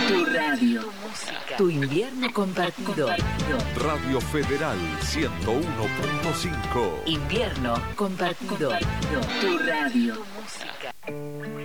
Tu radio. Tu música. Tu invierno compartido. Radio Federal 101.5. Invierno compartido. Tu radio. Tu música.